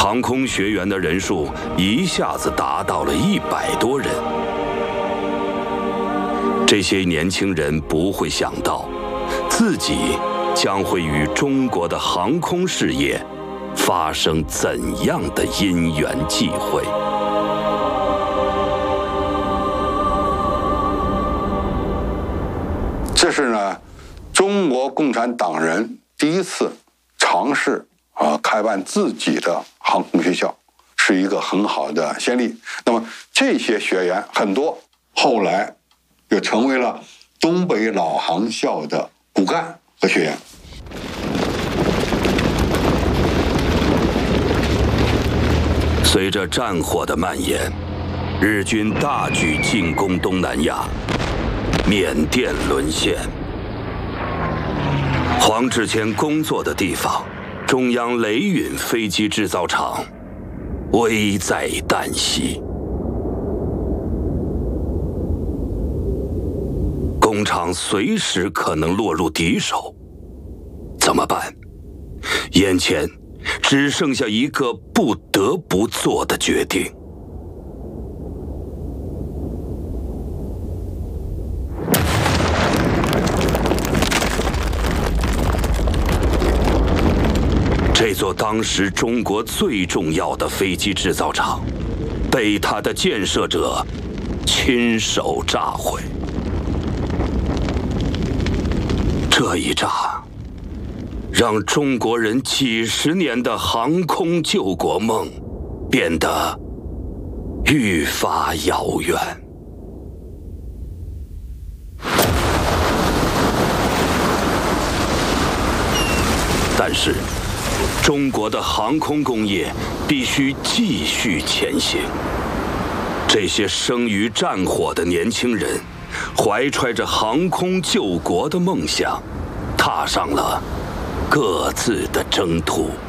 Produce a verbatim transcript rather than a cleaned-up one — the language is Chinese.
航空学员的人数一下子达到了一百多人。这些年轻人不会想到，自己将会与中国的航空事业发生怎样的因缘际会。 这是呢，中国共产党人第一次尝试啊、呃、开办自己的航空学校，是一个很好的先例。那么这些学员很多后来就成为了东北老航校的骨干和学员。 随着战火的蔓延，日军大举进攻东南亚，缅甸沦陷。黄志谦工作的地方，中央雷允飞机制造厂，危在旦夕。工厂随时可能落入敌手，怎么办？眼前只剩下一个不得不做的决定。这座当时中国最重要的飞机制造厂，被他的建设者亲手炸毁。这一炸，让中国人几十年的航空救国梦变得愈发遥远。但是，中国的航空工业必须继续前行。这些生于战火的年轻人，怀揣着航空救国的梦想，踏上了各自的征途。